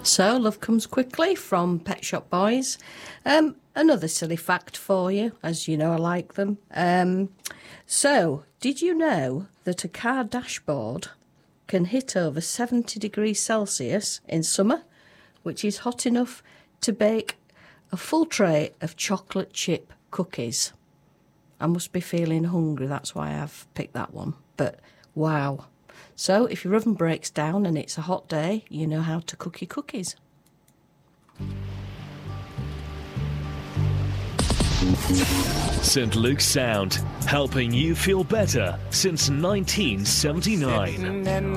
So, love comes quickly from Pet Shop Boys. Another silly fact for you, as you know I like them. So, did you know that a car dashboard can hit over 70 degrees Celsius in summer, which is hot enough to bake a full tray of chocolate chip cookies? I must be feeling hungry, that's why I've picked that one. But, wow. So, if your oven breaks down and it's a hot day, you know how to cook your cookies. St. Luke's Sound, helping you feel better since 1979.